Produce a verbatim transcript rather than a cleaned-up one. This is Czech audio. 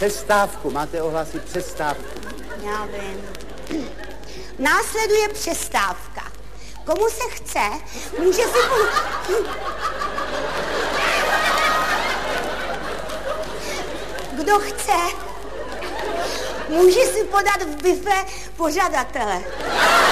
Přestávku, máte ohlásit přestávku. Já vím. Následuje přestávka. Komu se chce, může si... Po... Kdo chce, může si podat v bife pořadatele.